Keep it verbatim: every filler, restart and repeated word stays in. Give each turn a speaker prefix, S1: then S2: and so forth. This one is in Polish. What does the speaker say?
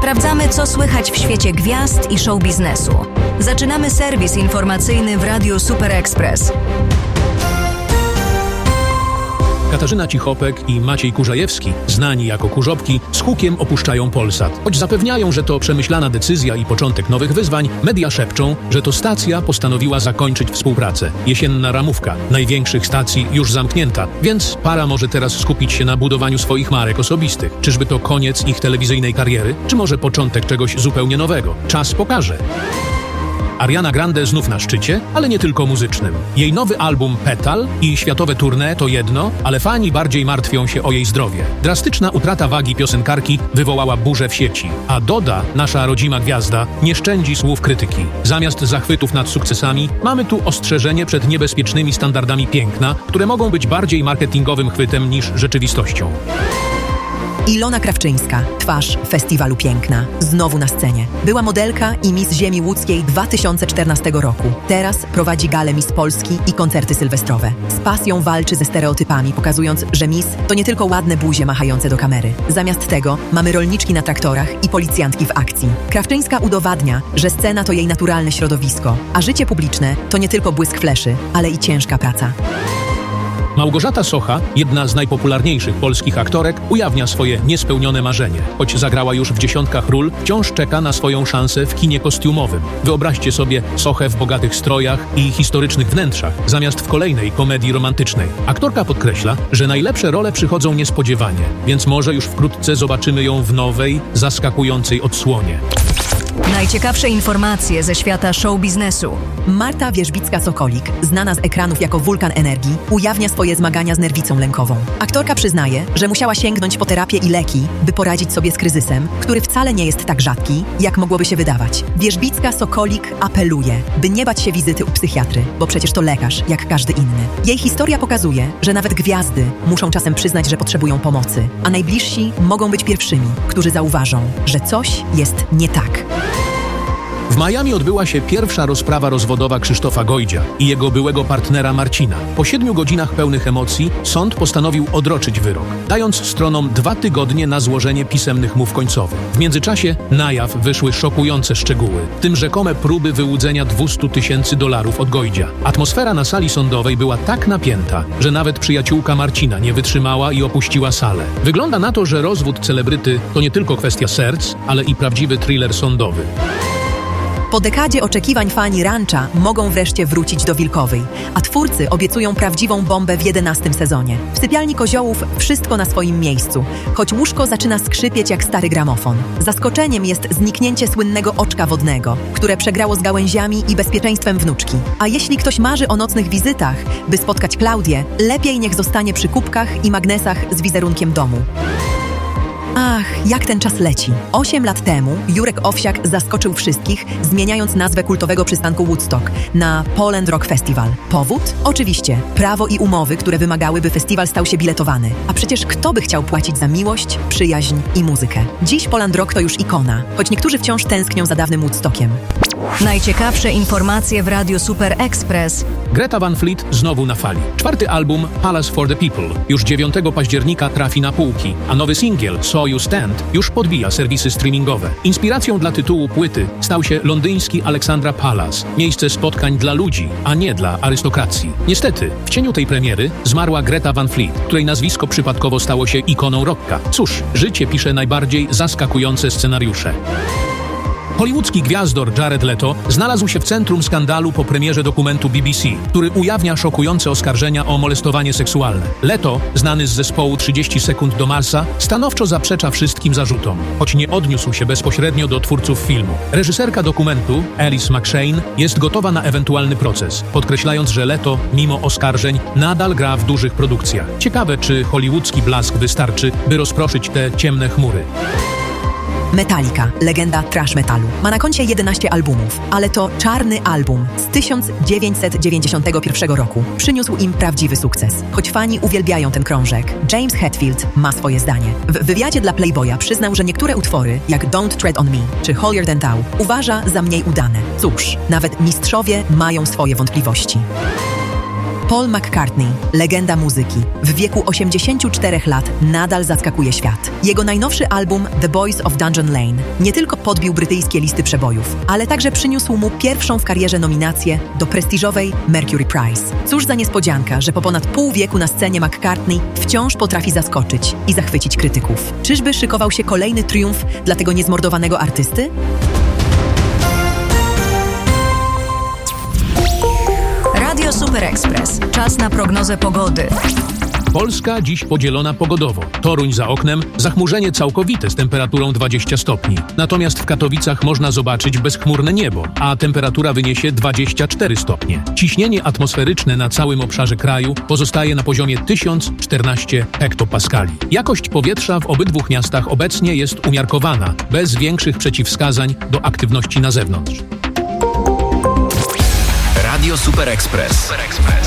S1: Sprawdzamy, co słychać w świecie gwiazd i show biznesu. Zaczynamy serwis informacyjny w Radiu Super Express.
S2: Katarzyna Cichopek i Maciej Kurzajewski, znani jako Kurzopki, z hukiem opuszczają Polsat. Choć zapewniają, że to przemyślana decyzja i początek nowych wyzwań, media szepczą, że to stacja postanowiła zakończyć współpracę. Jesienna ramówka największych stacji już zamknięta, więc para może teraz skupić się na budowaniu swoich marek osobistych. Czyżby to koniec ich telewizyjnej kariery, czy może początek czegoś zupełnie nowego? Czas pokaże. Ariana Grande znów na szczycie, ale nie tylko muzycznym. Jej nowy album Petal i światowe tournée to jedno, ale fani bardziej martwią się o jej zdrowie. Drastyczna utrata wagi piosenkarki wywołała burzę w sieci, a Doda, nasza rodzima gwiazda, nie szczędzi słów krytyki. Zamiast zachwytów nad sukcesami, mamy tu ostrzeżenie przed niebezpiecznymi standardami piękna, które mogą być bardziej marketingowym chwytem niż rzeczywistością.
S3: Ilona Krawczyńska, twarz Festiwalu Piękna, znowu na scenie. Była modelka i Miss Ziemi Łódzkiej dwa tysiące czternastego roku. Teraz prowadzi galę Miss Polski i koncerty sylwestrowe. Z pasją walczy ze stereotypami, pokazując, że Miss to nie tylko ładne buzie machające do kamery. Zamiast tego mamy rolniczki na traktorach i policjantki w akcji. Krawczyńska udowadnia, że scena to jej naturalne środowisko, a życie publiczne to nie tylko błysk fleszy, ale i ciężka praca.
S2: Małgorzata Socha, jedna z najpopularniejszych polskich aktorek, ujawnia swoje niespełnione marzenie. Choć zagrała już w dziesiątkach ról, wciąż czeka na swoją szansę w kinie kostiumowym. Wyobraźcie sobie Sochę w bogatych strojach i historycznych wnętrzach, zamiast w kolejnej komedii romantycznej. Aktorka podkreśla, że najlepsze role przychodzą niespodziewanie, więc może już wkrótce zobaczymy ją w nowej, zaskakującej odsłonie.
S1: Najciekawsze informacje ze świata show biznesu.
S3: Marta Wierzbicka-Sokolik, znana z ekranów jako wulkan energii, ujawnia swoje zmagania z nerwicą lękową. Aktorka przyznaje, że musiała sięgnąć po terapię i leki, by poradzić sobie z kryzysem, który wcale nie jest tak rzadki, jak mogłoby się wydawać. Wierzbicka-Sokolik apeluje, by nie bać się wizyty u psychiatry, bo przecież to lekarz, jak każdy inny. Jej historia pokazuje, że nawet gwiazdy muszą czasem przyznać, że potrzebują pomocy, a najbliżsi mogą być pierwszymi, którzy zauważą, że coś jest nie tak.
S2: W Miami odbyła się pierwsza rozprawa rozwodowa Krzysztofa Gojdzia i jego byłego partnera Marcina. Po siedmiu godzinach pełnych emocji sąd postanowił odroczyć wyrok, dając stronom dwa tygodnie na złożenie pisemnych mów końcowych. W międzyczasie na jaw wyszły szokujące szczegóły, w tym rzekome próby wyłudzenia dwieście tysięcy dolarów od Gojdzia. Atmosfera na sali sądowej była tak napięta, że nawet przyjaciółka Marcina nie wytrzymała i opuściła salę. Wygląda na to, że rozwód celebryty to nie tylko kwestia serc, ale i prawdziwy thriller sądowy.
S3: Po dekadzie oczekiwań fani Rancha mogą wreszcie wrócić do Wilkowej, a twórcy obiecują prawdziwą bombę w jedenastym sezonie. W sypialni Koziołów wszystko na swoim miejscu, choć łóżko zaczyna skrzypieć jak stary gramofon. Zaskoczeniem jest zniknięcie słynnego oczka wodnego, które przegrało z gałęziami i bezpieczeństwem wnuczki. A jeśli ktoś marzy o nocnych wizytach, by spotkać Klaudię, lepiej niech zostanie przy kubkach i magnesach z wizerunkiem domu. Ach, jak ten czas leci. Osiem lat temu Jurek Owsiak zaskoczył wszystkich, zmieniając nazwę kultowego przystanku Woodstock na Poland Rock Festival. Powód? Oczywiście, prawo i umowy, które wymagały, by festiwal stał się biletowany. A przecież kto by chciał płacić za miłość, przyjaźń i muzykę? Dziś Poland Rock to już ikona, choć niektórzy wciąż tęsknią za dawnym Woodstockiem.
S1: Najciekawsze informacje w Radiu Super Express.
S2: Greta Van Fleet znowu na fali. Czwarty album Palace for the People już dziewiątego października trafi na półki, a nowy singiel Saw You Stand już podbija serwisy streamingowe. Inspiracją dla tytułu płyty stał się londyński Alexandra Palace, miejsce spotkań dla ludzi, a nie dla arystokracji. Niestety, w cieniu tej premiery zmarła Greta Van Fleet, której nazwisko przypadkowo stało się ikoną rocka. Cóż, życie pisze najbardziej zaskakujące scenariusze. Hollywoodzki gwiazdor Jared Leto znalazł się w centrum skandalu po premierze dokumentu B B C, który ujawnia szokujące oskarżenia o molestowanie seksualne. Leto, znany z zespołu trzydzieści sekund do Marsa, stanowczo zaprzecza wszystkim zarzutom, choć nie odniósł się bezpośrednio do twórców filmu. Reżyserka dokumentu, Alice McShane, jest gotowa na ewentualny proces, podkreślając, że Leto, mimo oskarżeń, nadal gra w dużych produkcjach. Ciekawe, czy hollywoodzki blask wystarczy, by rozproszyć te ciemne chmury.
S3: Metallica, legenda thrash metalu. Ma na koncie jedenaście albumów, ale to czarny album z tysiąc dziewięćset dziewięćdziesiątego pierwszego roku przyniósł im prawdziwy sukces. Choć fani uwielbiają ten krążek, James Hetfield ma swoje zdanie. W wywiadzie dla Playboya przyznał, że niektóre utwory, jak Don't Tread on Me czy Holier Than Thou, uważa za mniej udane. Cóż, nawet mistrzowie mają swoje wątpliwości. Paul McCartney, legenda muzyki, w wieku osiemdziesięciu czterech lat nadal zaskakuje świat. Jego najnowszy album The Boys of Dungeon Lane nie tylko podbił brytyjskie listy przebojów, ale także przyniósł mu pierwszą w karierze nominację do prestiżowej Mercury Prize. Cóż za niespodzianka, że po ponad pół wieku na scenie McCartney wciąż potrafi zaskoczyć i zachwycić krytyków. Czyżby szykował się kolejny triumf dla tego niezmordowanego artysty?
S1: Radio Super Express. Czas na prognozę pogody.
S2: Polska dziś podzielona pogodowo. Toruń za oknem, zachmurzenie całkowite z temperaturą dwadzieścia stopni. Natomiast w Katowicach można zobaczyć bezchmurne niebo, a temperatura wyniesie dwadzieścia cztery stopnie. Ciśnienie atmosferyczne na całym obszarze kraju pozostaje na poziomie tysiąc czternaście hektopaskali. Jakość powietrza w obydwu miastach obecnie jest umiarkowana, bez większych przeciwwskazań do aktywności na zewnątrz.
S4: Radio Super Express. Super Express.